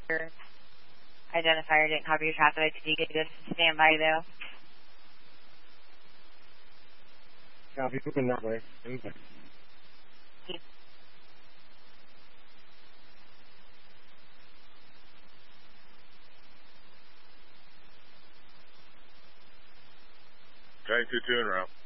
your identifier didn't copy your traffic. Could you get good standby though? Copy, moving that way. Okay. Giant 2-2 en route.